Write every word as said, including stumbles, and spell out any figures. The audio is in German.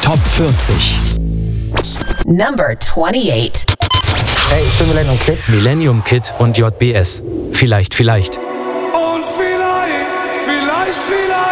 Top vierzig. Number twenty-eight. Hey, ich bin Millennium Kid. Millennium Kid und J B S. Vielleicht, vielleicht.